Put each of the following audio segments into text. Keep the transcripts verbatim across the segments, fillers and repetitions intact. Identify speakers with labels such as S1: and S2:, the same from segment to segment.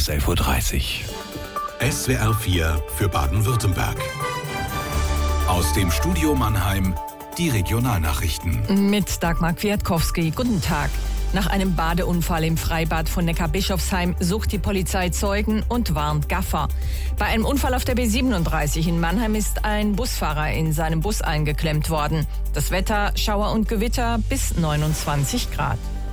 S1: elf Uhr dreißig.
S2: S W R vier für Baden-Württemberg. Aus dem Studio Mannheim die Regionalnachrichten.
S3: Mit Dagmar Kwiatkowski. Guten Tag. Nach einem Badeunfall im Freibad von Neckarbischofsheim sucht die Polizei Zeugen und warnt Gaffer. Bei einem Unfall auf der B siebenunddreißig in Mannheim ist ein Busfahrer in seinem Bus eingeklemmt worden. Das Wetter, Schauer und Gewitter bis neunundzwanzig Grad.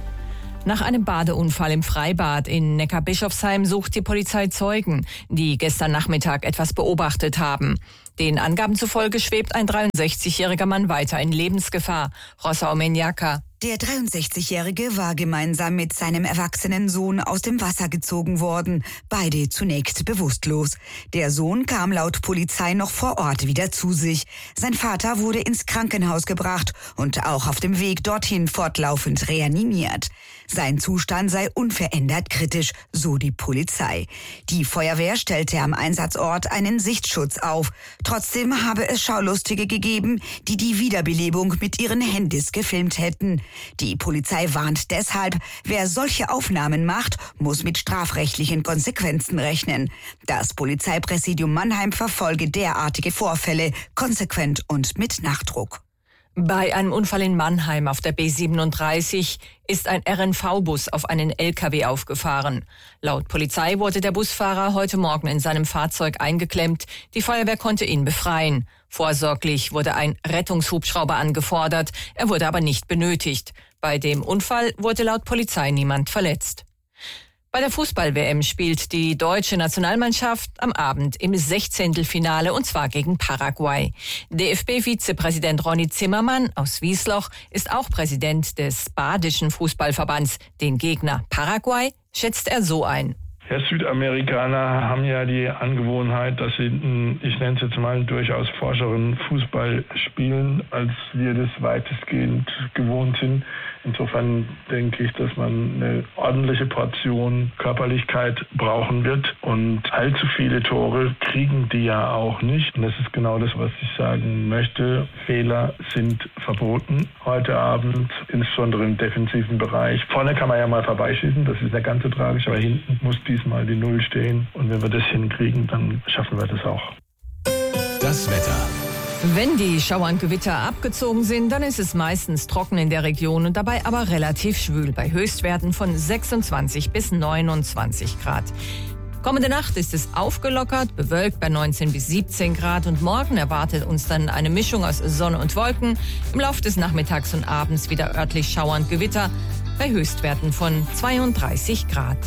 S3: Nach einem Badeunfall im Freibad in Neckarbischofsheim sucht die Polizei Zeugen, die gestern Nachmittag etwas beobachtet haben. Den Angaben zufolge schwebt ein dreiundsechzigjähriger Mann weiter in Lebensgefahr. Rosa Omenjaka.
S4: Der dreiundsechzigjährige war gemeinsam mit seinem erwachsenen Sohn aus dem Wasser gezogen worden, beide zunächst bewusstlos. Der Sohn kam laut Polizei noch vor Ort wieder zu sich. Sein Vater wurde ins Krankenhaus gebracht und auch auf dem Weg dorthin fortlaufend reanimiert. Sein Zustand sei unverändert kritisch, so die Polizei. Die Feuerwehr stellte am Einsatzort einen Sichtschutz auf. Trotzdem habe es Schaulustige gegeben, die die Wiederbelebung mit ihren Handys gefilmt hätten. Die Polizei warnt deshalb, wer solche Aufnahmen macht, muss mit strafrechtlichen Konsequenzen rechnen. Das Polizeipräsidium Mannheim verfolge derartige Vorfälle konsequent und mit Nachdruck.
S3: Bei einem Unfall in Mannheim auf der B siebenunddreißig ist ein R N V-Bus auf einen L K W aufgefahren. Laut Polizei wurde der Busfahrer heute Morgen in seinem Fahrzeug eingeklemmt. Die Feuerwehr konnte ihn befreien. Vorsorglich wurde ein Rettungshubschrauber angefordert. Er wurde aber nicht benötigt. Bei dem Unfall wurde laut Polizei niemand verletzt. Bei der Fußball-W M spielt die deutsche Nationalmannschaft am Abend im Sechzehntelfinale und zwar gegen Paraguay. D F B-Vizepräsident Ronny Zimmermann aus Wiesloch ist auch Präsident des Badischen Fußballverbands. Den Gegner Paraguay schätzt er so ein.
S5: Ja, Südamerikaner haben ja die Angewohnheit, dass sie, ich nenne es jetzt mal, durchaus forscheren Fußball spielen, als wir das weitestgehend gewohnt sind. Insofern denke ich, dass man eine ordentliche Portion Körperlichkeit brauchen wird. Und allzu viele Tore kriegen die ja auch nicht. Und das ist genau das, was ich sagen möchte. Fehler sind verboten heute Abend, insbesondere im defensiven Bereich. Vorne kann man ja mal vorbeischießen, das ist nicht ganz so tragisch, aber hinten muss diesmal die Null stehen. Und wenn wir das hinkriegen, dann schaffen wir das auch.
S2: Das Wetter.
S3: Wenn die Schauer und Gewitter abgezogen sind, dann ist es meistens trocken in der Region und dabei aber relativ schwül bei Höchstwerten von sechsundzwanzig bis neunundzwanzig Grad. Kommende Nacht ist es aufgelockert, bewölkt bei neunzehn bis siebzehn Grad und morgen erwartet uns dann eine Mischung aus Sonne und Wolken. Im Laufe des Nachmittags und abends wieder örtlich Schauer und Gewitter bei Höchstwerten von zweiunddreißig Grad.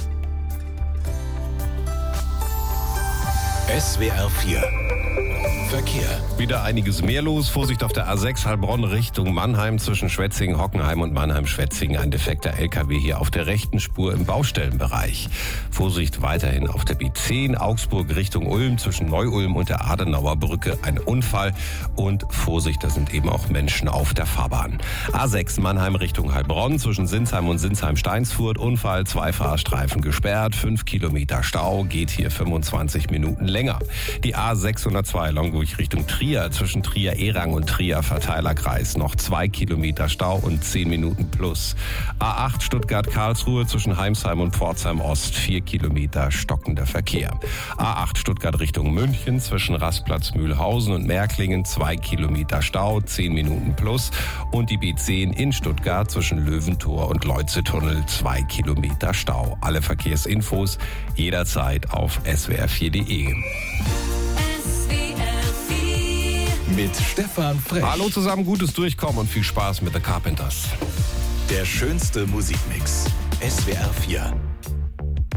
S2: S W R vier Verkehr.
S1: Wieder einiges mehr los. Vorsicht auf der A sechs Heilbronn Richtung Mannheim zwischen Schwetzingen, Hockenheim und Mannheim-Schwetzingen. Ein defekter L K W hier auf der rechten Spur im Baustellenbereich. Vorsicht weiterhin auf der B zehn Augsburg Richtung Ulm zwischen Neu-Ulm und der Adenauer Brücke. Ein Unfall und Vorsicht, da sind eben auch Menschen auf der Fahrbahn. A sechs Mannheim Richtung Heilbronn zwischen Sinsheim und Sinsheim-Steinsfurt. Unfall, zwei Fahrstreifen gesperrt, fünf Kilometer Stau, geht hier fünfundzwanzig Minuten länger. Die A sechshundertzwei Longo Richtung Trier, zwischen Trier-Erang und Trier-Verteilerkreis. Noch zwei Kilometer Stau und zehn Minuten plus. A acht Stuttgart-Karlsruhe zwischen Heimsheim und Pforzheim Ost, vier Kilometer stockender Verkehr. A acht Stuttgart Richtung München zwischen Rastplatz Mühlhausen und Märklingen, zwei Kilometer Stau, zehn Minuten plus. Und die B zehn in Stuttgart zwischen Löwentor und Leutze-Tunnel, zwei Kilometer Stau. Alle Verkehrsinfos jederzeit auf S W R vier Punkt de.
S2: Mit Stefan Frech.
S1: Hallo zusammen, gutes Durchkommen und viel Spaß mit The Carpenters.
S2: Der schönste Musikmix. S W R vier.